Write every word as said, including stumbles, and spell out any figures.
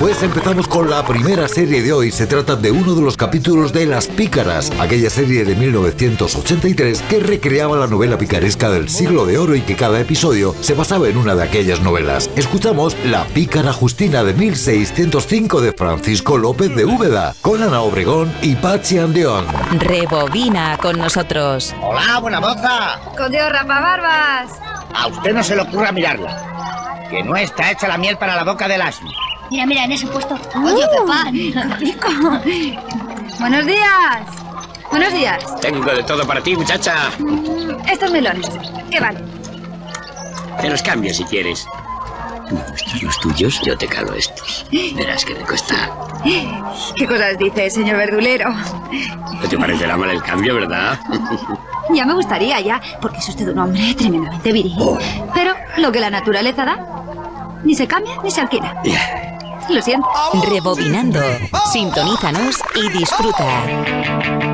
Pues empezamos con la primera serie de hoy. Se trata de uno de los capítulos de Las Pícaras, aquella serie de mil novecientos ochenta y tres que recreaba la novela picaresca del Siglo de Oro y que cada episodio se basaba en una de aquellas novelas. Escuchamos La Pícara Justina de mil seiscientos cinco de Francisco López de Úbeda, con Ana Obregón y Pachi Andeón. Rebobina con nosotros. Hola, buena moza. Con Dios, rapabarbas. A usted no se le ocurra mirarla, que no está hecha la miel para la boca del asno. Mira, mira, en ese puesto. ¡Oye, qué pan! ¡Qué rico! ¡Buenos días! ¡Buenos días! Tengo de todo para ti, muchacha. Estos melones, ¿qué vale? Te los cambio si quieres. ¿Me muestras los tuyos? Yo te calo estos. Verás qué rico está. ¿Qué cosas dice, señor verdulero? ¿No te parecerá mal el cambio, verdad? Ya me gustaría, ya, porque es usted un hombre tremendamente viril. Oh. Pero lo que la naturaleza da, ni se cambia ni se alquila. Yeah. Lo siento. Rebobinando. Sintonízanos y disfruta.